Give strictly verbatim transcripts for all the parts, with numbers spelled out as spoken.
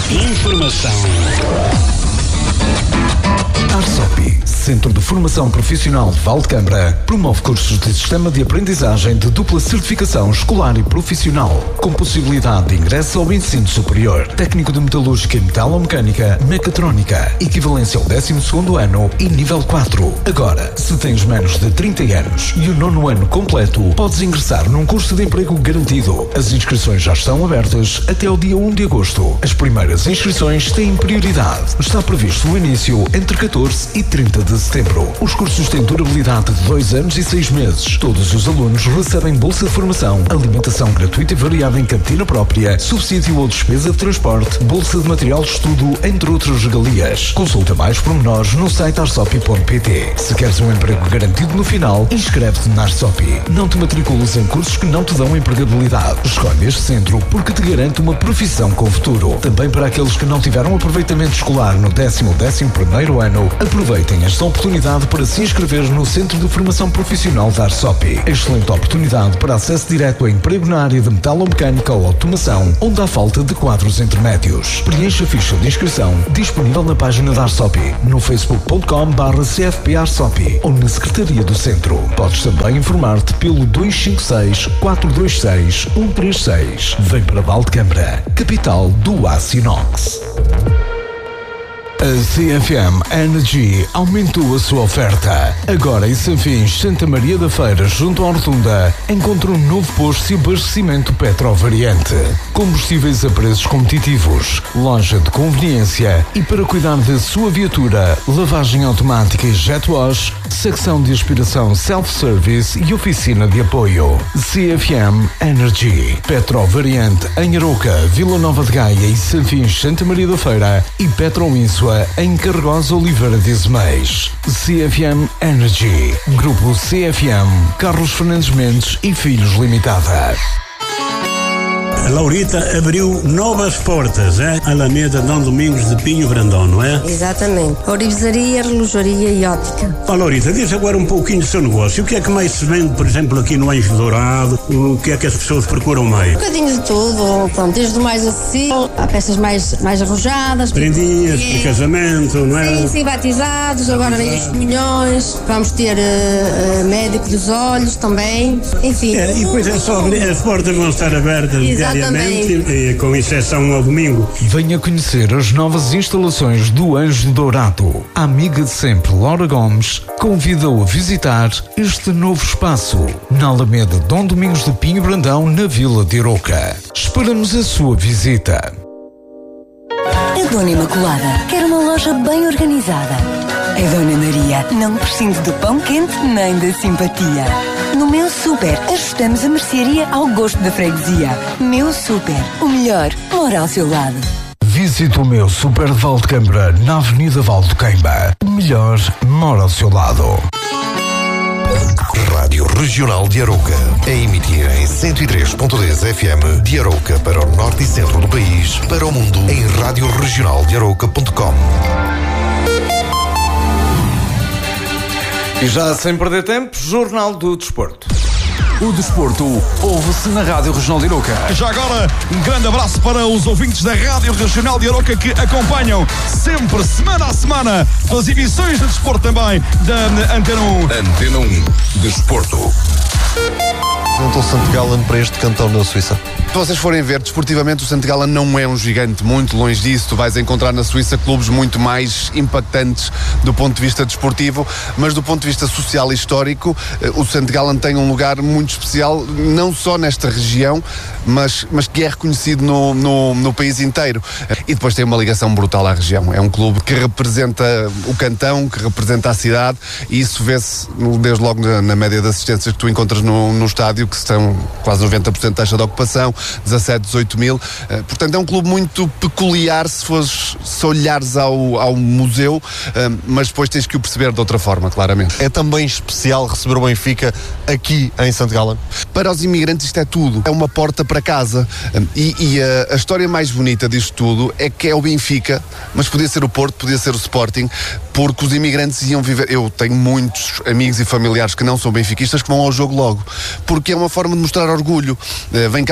Informação. Arsopi, Centro de Formação Profissional de Valdecambra, promove cursos de Sistema de Aprendizagem de dupla certificação escolar e profissional, com possibilidade de ingresso ao ensino superior, técnico de metalúrgica e metalomecânica, mecatrónica, equivalência ao décimo segundo ano e nível quatro. Agora, se tens menos de trinta anos e o nono ano completo, podes ingressar num curso de emprego garantido. As inscrições já estão abertas até ao dia primeiro de agosto. As primeiras inscrições têm prioridade. Está previsto o início entre catorze e trinta de setembro. Os cursos têm durabilidade de dois anos e seis meses. Todos os alunos recebem bolsa de formação, alimentação gratuita e variada em cantina própria, subsídio ou despesa de transporte, bolsa de material de estudo, entre outras regalias. Consulta mais pormenores no site arsopi ponto pt. Se queres um emprego garantido no final, inscreve-te na Arsopi. Não te matricules em cursos que não te dão empregabilidade. Escolhe este centro porque te garante uma profissão com futuro. Também para aqueles que não tiveram aproveitamento escolar no décimo ou décimo primeiro ano, aproveitem esta oportunidade para se inscrever no Centro de Formação Profissional da Arsopi. Excelente oportunidade para acesso direto a emprego na área de metalomecânica ou automação, onde há falta de quadros intermédios. Preencha a ficha de inscrição disponível na página da Arsopi, no facebook ponto com barra c f p arsopi ou na Secretaria do Centro. Podes também informar-te pelo dois cinco seis, quatro dois seis, um três seis. Vem para Valdecambra, capital do aço inox. A C F M Energy aumentou a sua oferta. Agora em Sanfins, Santa Maria da Feira, junto à Rotunda, encontra um novo posto de abastecimento Petrovariante. Combustíveis a preços competitivos, loja de conveniência e para cuidar da sua viatura, lavagem automática e jet wash, secção de aspiração self-service e oficina de apoio. C F M Energy. Petrovariante em Aroca, Vila Nova de Gaia e Sanfins, Santa Maria da Feira e Petroínsua em Carregosa Oliveira de Azeméis. C F M Energy. Grupo C F M. Carlos Fernandes Mendes e Filhos Limitada. A Laurita abriu novas portas, é? Alameda Dom Domingos de Pinho Brandão, não é? Exatamente. Orivesaria, relojaria e óptica. Ó, Laurita, diz agora um pouquinho do seu negócio. O que é que mais se vende, por exemplo, aqui no Anjo Dourado? O que é que as pessoas procuram mais? Um bocadinho de tudo. Pronto, desde o mais acessível, há peças mais, mais arrojadas. Prendinhas, para casamento, não é? Sim, sim, batizados, agora nem os comunhões. Vamos ter uh, uh, médico dos olhos também. Enfim. É, e depois é só, as portas vão estar abertas. Exatamente. E, com exceção ao domingo. Venha conhecer as novas instalações do Anjo Dourado. A amiga de sempre, Laura Gomes, convida-o a visitar este novo espaço na Alameda Dom Domingos de Pinho Brandão, na Vila de Aroca. Esperamos a sua visita. A Dona Imaculada quer uma loja bem organizada. A Dona Maria não prescinde do pão quente nem da simpatia. No Meu Super, ajustamos a mercearia ao gosto da freguesia. Meu Super, o melhor mora ao seu lado. Visite o Meu Super de Valdecambra, na Avenida Valdequeimba. O melhor mora ao seu lado. Rádio Regional de Aroca, a emitir em cento e três ponto dez F M de Aroca para o norte e centro do país, para o mundo em rádio regional de aroca ponto com. E já sem perder tempo, Jornal do Desporto. O desporto ouve-se na Rádio Regional de Aroca. Já agora, um grande abraço para os ouvintes da Rádio Regional de Aroca que acompanham sempre, semana a semana, as emissões de desporto também da Antena um. Antena um, Desporto. Juntou o Santo Gallen para este cantão na Suíça. Se vocês forem ver, desportivamente o Santo Gallen não é um gigante, muito longe disso. Tu vais encontrar na Suíça clubes muito mais impactantes do ponto de vista desportivo, mas do ponto de vista social e histórico, o Santo Gallen tem um lugar muito especial, não só nesta região, mas, mas que é reconhecido no, no, no país inteiro. E depois tem uma ligação brutal à região. É um clube que representa o cantão, que representa a cidade, e isso vê-se desde logo na, na média de assistências que tu encontras no, no estádio, que estão quase noventa por cento de taxa de ocupação, dezassete, dezoito mil. Portanto, é um clube muito peculiar se fores, se olhares ao, ao museu, mas depois tens que o perceber de outra forma, claramente. É também especial receber o Benfica aqui em Santo Gallen? Para os imigrantes isto é tudo. É uma porta para casa. E, e a, a história mais bonita disto tudo é que é o Benfica, mas podia ser o Porto, podia ser o Sporting, porque os imigrantes iam viver... Eu tenho muitos amigos e familiares que não são benfiquistas que vão ao jogo logo, porque é uma forma de mostrar orgulho. Vem cá um clube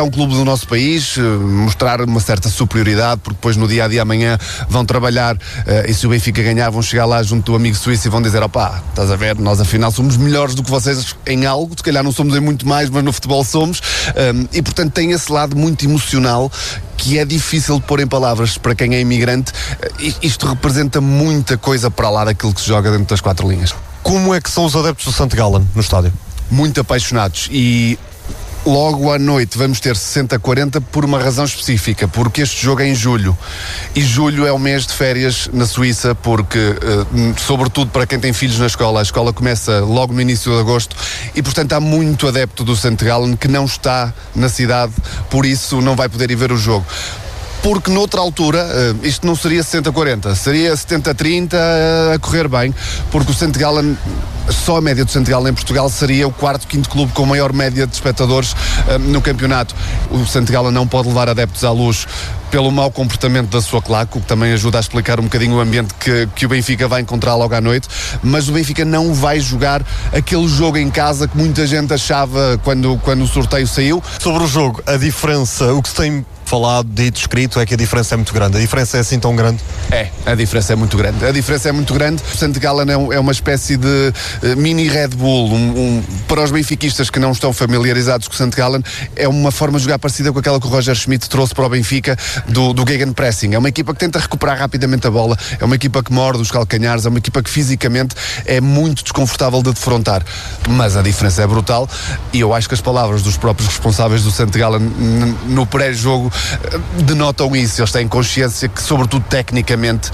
do nosso país, mostrar uma certa superioridade, porque depois no dia a dia amanhã vão trabalhar e se o Benfica ganhar vão chegar lá junto do amigo suíço e vão dizer, opá, estás a ver, nós afinal somos melhores do que vocês em algo, se calhar não somos em muito mais, mas no futebol somos, e portanto tem esse lado muito emocional que é difícil de pôr em palavras para quem é imigrante. Isto representa muita coisa para lá daquilo que se joga dentro das quatro linhas. Como é que são os adeptos do St. Gallen no estádio? Muito apaixonados e logo à noite vamos ter sessenta a quarenta por uma razão específica, porque este jogo é em julho e julho é o mês de férias na Suíça, porque sobretudo para quem tem filhos na escola, a escola começa logo no início de agosto e portanto há muito adepto do St. Gallen que não está na cidade, por isso não vai poder ir ver o jogo. Porque noutra altura, isto não seria sessenta a quarenta, seria setenta a trinta a correr bem, porque o St. Gallen, só a média do St. Gallen em Portugal seria o quarto, quinto clube com maior média de espectadores no campeonato. O St. Gallen não pode levar adeptos à luz pelo mau comportamento da sua claque, o que também ajuda a explicar um bocadinho o ambiente que, que o Benfica vai encontrar logo à noite, mas o Benfica não vai jogar aquele jogo em casa que muita gente achava quando, quando o sorteio saiu. Sobre o jogo, a diferença, o que se tem falado, dito, escrito, é que a diferença é muito grande. A diferença é assim tão grande? É, a diferença é muito grande. A diferença é muito grande. O St. Gallen é, um, é uma espécie de uh, mini Red Bull. Um, um, para os benfiquistas que não estão familiarizados com o St. Gallen, é uma forma de jogar parecida com aquela que o Roger Schmidt trouxe para o Benfica do, do Gegenpressing. É uma equipa que tenta recuperar rapidamente a bola, é uma equipa que morde os calcanhares, é uma equipa que fisicamente é muito desconfortável de defrontar. Mas a diferença é brutal e eu acho que as palavras dos próprios responsáveis do St. Gallen n- no pré-jogo denotam isso. Eles têm consciência que, sobretudo tecnicamente,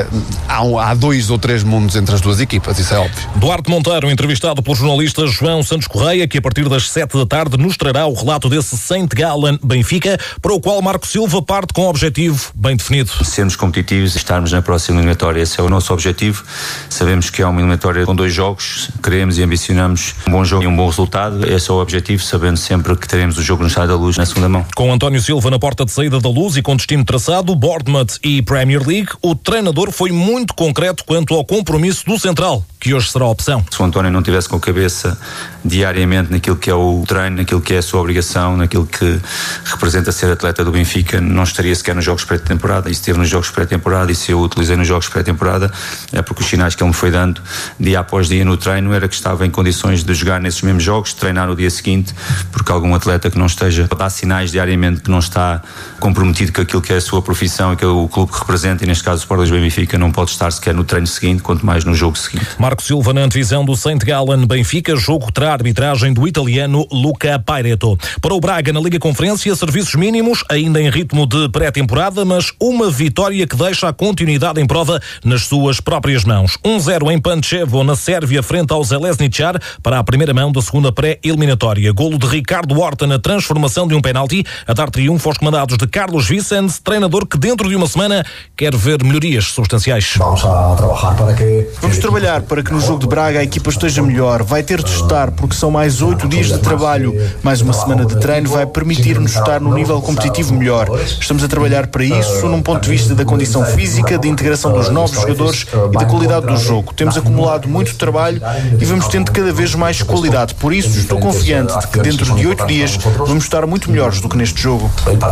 há, há dois ou três mundos entre as duas equipas, isso é óbvio. Duarte Monteiro, entrevistado pelo jornalista João Santos Correia, que a partir das sete da tarde nos trará o relato desse St. Gallen Benfica, para o qual Marco Silva parte com um objetivo bem definido. Sermos competitivos e estarmos na próxima eliminatória, esse é o nosso objetivo. Sabemos que é uma eliminatória com dois jogos, queremos e ambicionamos um bom jogo e um bom resultado, esse é o objetivo, sabendo sempre que teremos o jogo no Estádio da Luz na segunda mão. Com António Silva na porta de saída da Luz e com destino traçado, Bournemouth e Premier League, o treinador foi muito concreto quanto ao compromisso do central, que hoje será a opção. Se o António não tivesse com a cabeça diariamente naquilo que é o treino, naquilo que é a sua obrigação, naquilo que representa ser atleta do Benfica, não estaria sequer nos jogos pré-temporada. E se esteve nos jogos pré-temporada e se eu utilizei nos jogos pré-temporada, é porque os sinais que ele me foi dando dia após dia no treino era que estava em condições de jogar nesses mesmos jogos, treinar no dia seguinte, porque algum atleta que não esteja a dar sinais diariamente que não está comprometido com aquilo que é a sua profissão e que é o clube que representa, e neste caso o Sport Lisboa e Benfica, não pode estar sequer no treino seguinte, quanto mais no jogo seguinte. Marco Silva na antevisão do St. Gallen Benfica, jogo terá a arbitragem do italiano Luca Pairetto. Para o Braga na Liga Conferência, serviços mínimos, ainda em ritmo de pré-temporada, mas uma vitória que deixa a continuidade em prova nas suas próprias mãos. um zero em Pančevo, na Sérvia, frente ao Željezničar, para a primeira mão da segunda pré-eliminatória. Golo de Ricardo Horta na transformação de um penalti, a dar triunfo aos comandados de Carlos Vicens, treinador que dentro de uma semana quer ver melhorias substanciais. Vamos a trabalhar para que Vamos trabalhar para que no jogo de Braga a equipa esteja melhor. Vai ter de estar, porque são mais oito dias de trabalho. Mais uma semana de treino vai permitir-nos estar no nível competitivo melhor. Estamos a trabalhar para isso, num ponto de vista da condição física, da integração dos novos jogadores e da qualidade do jogo. Temos acumulado muito trabalho e vamos tendo cada vez mais qualidade. Por isso, estou confiante de que dentro de oito dias vamos estar muito melhores do que neste jogo.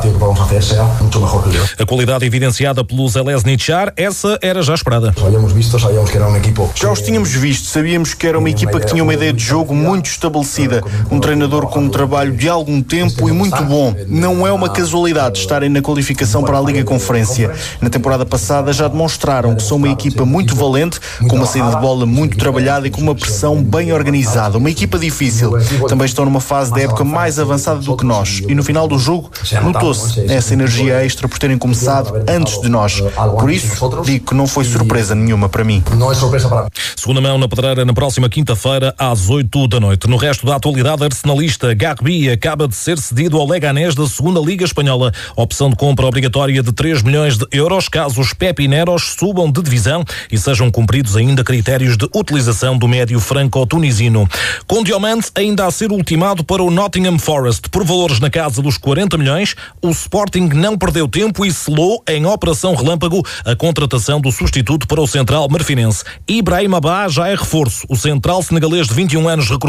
A qualidade evidenciada pelo Željezničar, essa era já esperada. Já os tínhamos visto, sabíamos que era uma equipa que tinha uma ideia de jogo muito estabelecida, um treinador com um trabalho de algum tempo e muito bom. Não é uma casualidade estarem na qualificação para a Liga Conferência. Na temporada passada já demonstraram que são uma equipa muito valente, com uma saída de bola muito trabalhada e com uma pressão bem organizada. Uma equipa difícil. Também estão numa fase da época mais avançada do que nós. E no final do jogo notou-se essa energia extra por terem começado antes de nós. Por isso, digo que não foi surpresa nenhuma para mim. Segunda mão na Pedreira na próxima quinta-feira às oito da noite. No resto da atualidade arsenalista, Garbi acaba de ser cedido ao Leganés da segunda Liga Espanhola. Opção de compra obrigatória de três milhões de euros caso os Pepineros subam de divisão e sejam cumpridos ainda critérios de utilização do médio franco-tunisino. Com Diomande ainda a ser ultimado para o Nottingham Forest por valores na casa dos quarenta milhões, o Sporting não perdeu tempo e selou em operação relâmpago a contratação do substituto para o central marfinense. Ibrahim Abá já é reforço. O central senegalês de vinte e um anos recrutado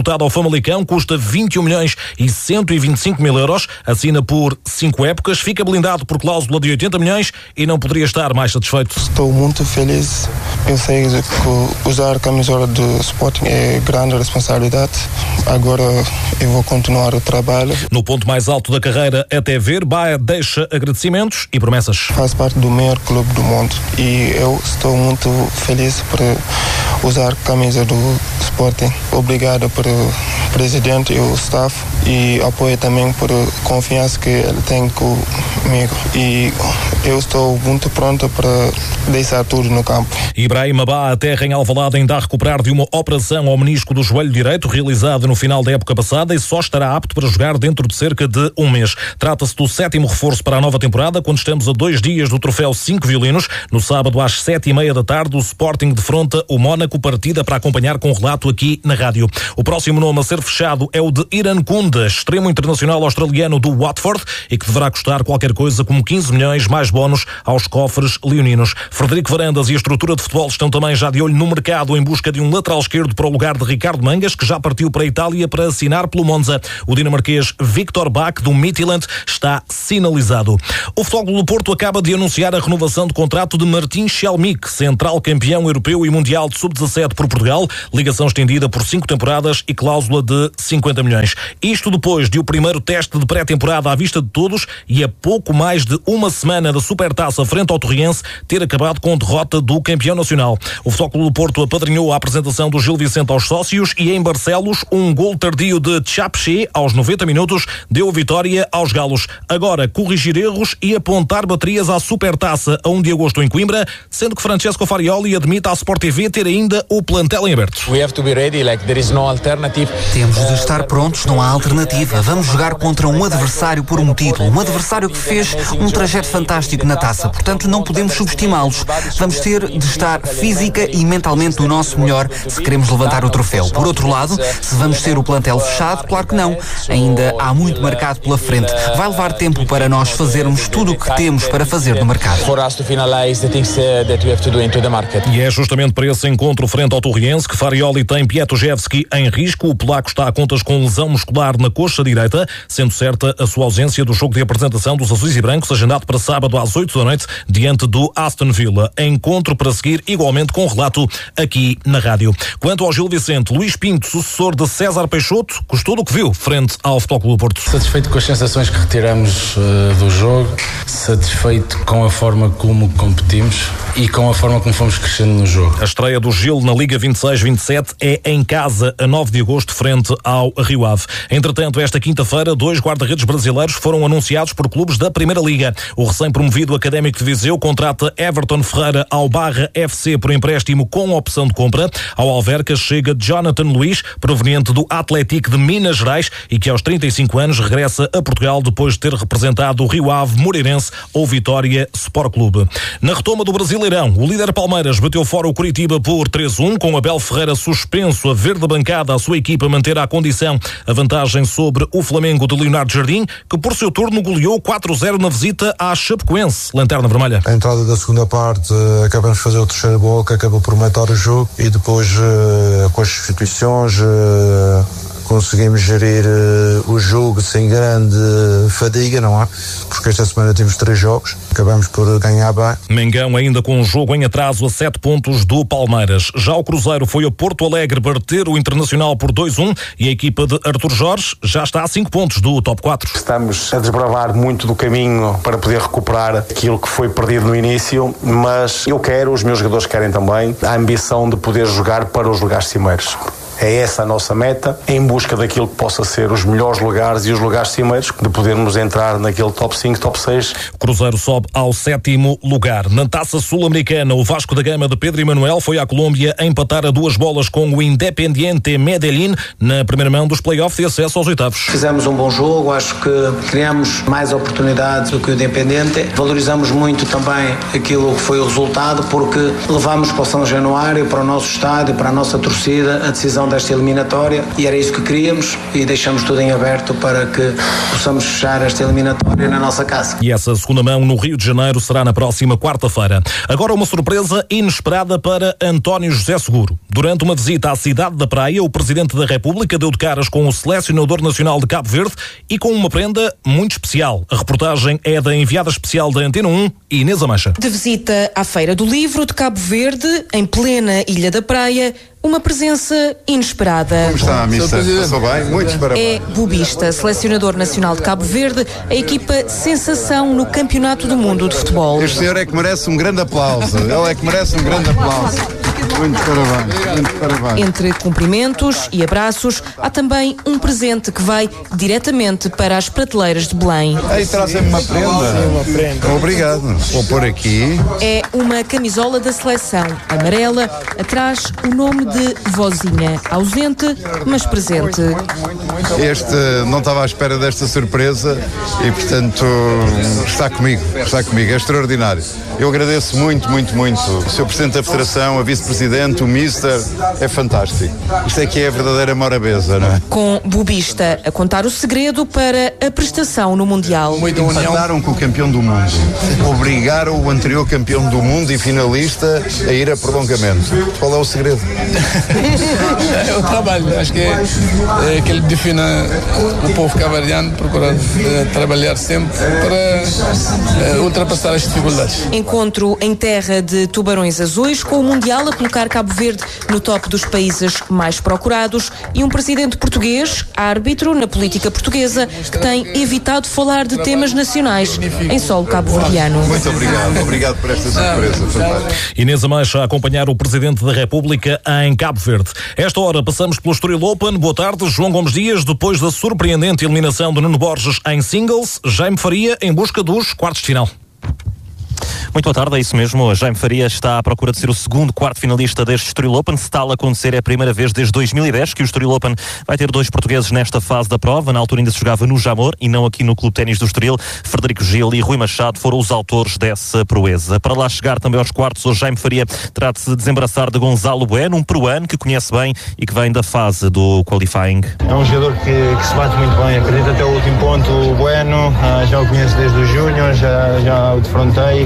importado ao Famalicão, custa vinte e um milhões e cento e vinte e cinco mil euros, assina por cinco épocas, fica blindado por cláusula de oitenta milhões e não poderia estar mais satisfeito. Estou muito feliz. Eu sei que usar a camisola do Sporting é grande responsabilidade. Agora eu vou continuar o trabalho. No ponto mais alto da carreira até ver, Baia deixa agradecimentos e promessas. Faz parte do melhor clube do mundo e eu estou muito feliz por usar a camisa do Sporting. Obrigado por o presidente e o staff e apoio também por a confiança que ele tem comigo. E eu estou muito pronto para deixar tudo no campo. Ibrahim Abá, a terra em Alvalade, ainda a recuperar de uma operação ao menisco do joelho direito, realizada no final da época passada, e só estará apto para jogar dentro de cerca de um mês. Trata-se do sétimo reforço para a nova temporada, quando estamos a dois dias do troféu Cinco Violinos. No sábado, às sete e meia da tarde, o Sporting defronta o Mónaco, partida para acompanhar com relato aqui na rádio. O próximo nome a ser fechado é o de Iran Kunda, extremo internacional australiano do Watford, e que deverá custar qualquer coisa como quinze milhões mais bónus aos cofres leoninos. Frederico Varandas e a estrutura de futebol estão também já de olho no mercado em busca de um lateral esquerdo para o lugar de Ricardo Mangas, que já partiu para a Itália para assinar pelo Monza. O dinamarquês Victor Bach, do Midtjylland, está sinalizado. O Futebol Clube do Porto acaba de anunciar a renovação de contrato de Martin Šelmik, central campeão europeu e mundial de sub dezassete por Portugal, ligação estendida por cinco temporadas e cláusula de cinquenta milhões. Isto depois de o primeiro teste de pré-temporada à vista de todos e a pouco mais de uma semana da Supertaça frente ao Torriense ter acabado com derrota do campeão nacional. O Futebol Clube do Porto apadrinhou a apresentação do Gil Vicente aos sócios e em Barcelos um gol tardio de Tchapché aos noventa minutos deu vitória aos galos. Agora corrigir erros e apontar baterias à Supertaça a um de agosto em Coimbra, sendo que Francesco Farioli admite à Sport T V ter ainda o plantel em aberto. Temos de estar prontos, não há alternativa. Vamos jogar contra um adversário por um título, um adversário que fez um trajeto fantástico na taça, portanto não podemos subestimá-los. Vamos ter de estar física e mentalmente do nosso melhor se queremos levantar o troféu. Por outro lado, se vamos ter o plantel fechado, claro que não. Ainda há muito mercado pela frente. Vai levar tempo para nós fazermos tudo o que temos para fazer no mercado. E é justamente para esse encontro frente ao Torriense que Farioli tem Pietruszewski em risco. O polaco está a contas com lesão muscular na coxa direita, sendo certa a sua ausência do jogo de apresentação dos azuis e brancos, agendado para sábado às oito da noite, diante do Aston Villa. Encontro para seguir igualmente com relato aqui na rádio. Quanto ao Gil Vicente, Luís Pinto, sucessor de César Peixoto, gostou do que viu frente ao Futebol Clube do Porto. Satisfeito com as sensações que retiramos uh, do jogo, satisfeito com a forma como competimos e com a forma como fomos crescendo no jogo. A estreia do Gil na Liga vinte e seis vinte e sete é em casa a nove de agosto frente ao Rio Ave. Entretanto, esta quinta-feira, dois guarda-redes brasileiros foram anunciados por clubes da Primeira Liga. O recém-promovido Académico de Viseu contrata Everton Ferreira ao Barra F C por empréstimo com opção de compra. Ao Alverca chega Jonathan Luiz, proveniente do Atlético de Minas Gerais e que aos trinta e cinco anos regressa a Portugal depois de ter representado o Rio Ave, Moreirense ou Vitória Sport Clube. Na retoma do Brasileirão, o líder Palmeiras bateu fora o Curitiba por três a um, com Abel Ferreira suspenso a verde bancada. A sua equipa manter à condição a vantagem sobre o Flamengo de Leonardo Jardim, que por seu turno goleou quatro a zero na visita à Chapecoense. Lanterna Vermelha. A entrada da segunda parte, acabamos de fazer o terceiro gol que acabou por matar o jogo e depois com as substituições conseguimos gerir uh, o jogo sem grande uh, fadiga, não é? Porque esta semana temos três jogos, acabamos por ganhar bem. Mengão ainda com um jogo em atraso a sete pontos do Palmeiras. Já o Cruzeiro foi a Porto Alegre bater o Internacional por dois a um e a equipa de Artur Jorge já está a cinco pontos do top quatro. Estamos a desbravar muito do caminho para poder recuperar aquilo que foi perdido no início, mas eu quero, os meus jogadores querem também, a ambição de poder jogar para os lugares cimeiros. É essa a nossa meta, em busca daquilo que possa ser os melhores lugares e os lugares cimeiros, de podermos entrar naquele top cinco, top seis. O Cruzeiro sobe ao sétimo lugar. Na Taça Sul-Americana, o Vasco da Gama de Pedro Emanuel foi à Colômbia empatar a duas bolas com o Independiente Medellín na primeira mão dos play-offs de acesso aos oitavos. Fizemos um bom jogo, acho que criamos mais oportunidades do que o Independiente. Valorizamos muito também aquilo que foi o resultado, porque levamos para o São Januário, para o nosso estádio, para a nossa torcida, a decisão desta eliminatória e era isso que queríamos e deixamos tudo em aberto para que possamos fechar esta eliminatória na nossa casa. E essa segunda mão no Rio de Janeiro será na próxima quarta-feira. Agora uma surpresa inesperada para António José Seguro. Durante uma visita à cidade da Praia, o Presidente da República deu de caras com o selecionador nacional de Cabo Verde e com uma prenda muito especial. A reportagem é da enviada especial da Antena um, Inês Amancha. De visita à Feira do Livro de Cabo Verde, em plena Ilha da Praia, uma presença inesperada. Como está a missa? Passou bem? Muitos parabéns. É Bubista, selecionador nacional de Cabo Verde, a equipa sensação no Campeonato do Mundo de Futebol. Este senhor é que merece um grande aplauso. Ele é que merece um grande aplauso. Muitos parabéns. Muitos parabéns. Entre cumprimentos e abraços, há também um presente que vai diretamente para as prateleiras de Belém. Aí trazem-me uma prenda. Uma prenda. Obrigado. Vou pôr aqui. É uma camisola da seleção amarela, atrás o nome de Vozinha, ausente, mas presente. Este não estava à espera desta surpresa e, portanto, está comigo, está comigo, é extraordinário. Eu agradeço muito, muito, muito o senhor Presidente da Federação, a Vice-Presidente, o Mister, é fantástico. Isto é que é a verdadeira morabeza, não é? Com Bubista a contar o segredo para a prestação no Mundial. Empataram com o campeão do mundo, obrigaram o anterior campeão do mundo e finalista a ir a prolongamento. Qual é o segredo? É o trabalho, acho que é, é que ele define o povo cabo-verdiano, procura é, trabalhar sempre para é, ultrapassar as dificuldades. Encontro em terra de Tubarões Azuis, com o Mundial a colocar Cabo Verde no top dos países mais procurados e um presidente português, árbitro na política portuguesa, que tem evitado falar de temas nacionais em solo cabo-verdiano. Muito obrigado, obrigado por esta surpresa. Fantástico. Inês Amancha a acompanhar o Presidente da República em Cabo Verde. Esta hora passamos pelo Estoril Open. Boa tarde, João Gomes Dias. Depois da surpreendente eliminação de Nuno Borges em singles, Jaime Faria em busca dos quartos de final. Muito boa tarde, é isso mesmo. Jaime Faria está à procura de ser o segundo quarto finalista deste Estoril Open. Se tal acontecer, é a primeira vez desde dois mil e dez que o Estoril Open vai ter dois portugueses nesta fase da prova. Na altura ainda se jogava no Jamor e não aqui no Clube Ténis do Estoril. Frederico Gil e Rui Machado foram os autores dessa proeza. Para lá chegar também aos quartos, o Jaime Faria terá de se desembaraçar de Gonzalo Bueno, um peruano que conhece bem e que vem da fase do qualifying. É um jogador que, que se bate muito bem, acredita até o último ponto. O Bueno, ah, já o conheço desde o Júnior, já, já o defrontei.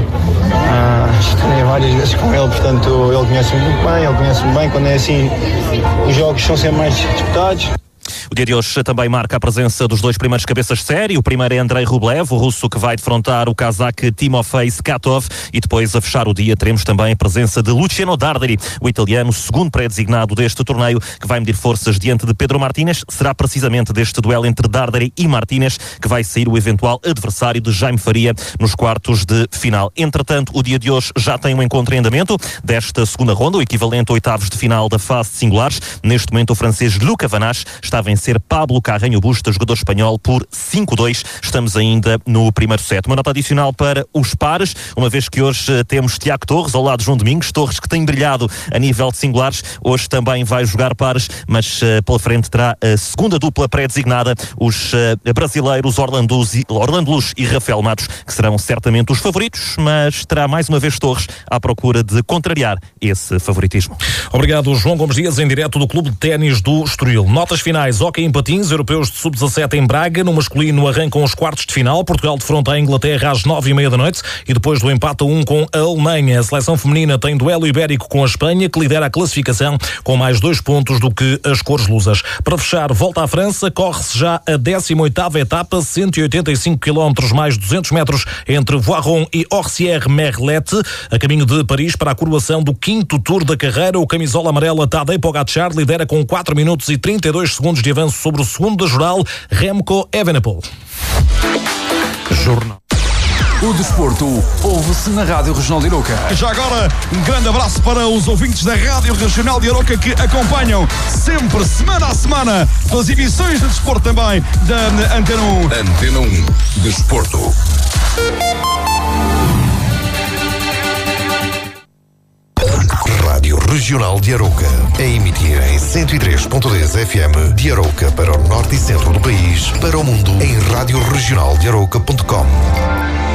Ah, treinei várias vezes com ele, portanto ele conhece-me muito bem, ele conhece-me bem. Quando é assim, os jogos são sempre mais disputados. O dia de hoje também marca a presença dos dois primeiros cabeças de série. O primeiro é Andrei Rublev, o russo que vai defrontar o cazaque Timofei Skatov, e depois a fechar o dia teremos também a presença de Luciano Darderi, o italiano, segundo pré-designado deste torneio, que vai medir forças diante de Pedro Martínez. Será precisamente deste duelo entre Darderi e Martínez que vai sair o eventual adversário de Jaime Faria nos quartos de final. Entretanto, o dia de hoje já tem um encontro em andamento desta segunda ronda, o equivalente a oitavos de final da fase de singulares. Neste momento, o francês Luca Vanache está a vencer Pablo Carreño Busta, jogador espanhol, por cinco a dois. Estamos ainda no primeiro set. Uma nota adicional para os pares, uma vez que hoje uh, temos Tiago Torres ao lado de João Domingos. Torres, que tem brilhado a nível de singulares, hoje também vai jogar pares, mas uh, pela frente terá a segunda dupla pré-designada, os uh, brasileiros Orlando, Orlando Luz e Rafael Matos, que serão certamente os favoritos, mas terá mais uma vez Torres à procura de contrariar esse favoritismo. Obrigado, João Gomes Dias, em direto do Clube de Ténis do Estoril. Notas finais: hóquei em patins, europeus de sub dezassete em Braga. No masculino arrancam os quartos de final. Portugal defronta a Inglaterra às nove e meia da noite e depois do empate a um com a Alemanha. A seleção feminina tem duelo ibérico com a Espanha, que lidera a classificação com mais dois pontos do que as cores lusas. Para fechar, volta à França, corre-se já a décima oitava etapa, cento e oitenta e cinco quilómetros mais duzentos metros entre Voiron e Orsières-Merlette, a caminho de Paris para a coroação do quinto Tour da carreira. O camisola amarela Tadej Pogacar lidera com quatro minutos e trinta e dois segundos de avanço sobre o segundo da geral, Remco Evenepoel. Jornal. O desporto ouve-se na Rádio Regional de Arouca. Já agora, um grande abraço para os ouvintes da Rádio Regional de Arouca que acompanham sempre, semana a semana, as emissões de desporto também da Antena um. Antena um, Desporto. Rádio Regional de Arouca, a emitir em cento e três ponto dez F M de Arouca para o norte e centro do país, para o mundo em rádio regional de arouca ponto com.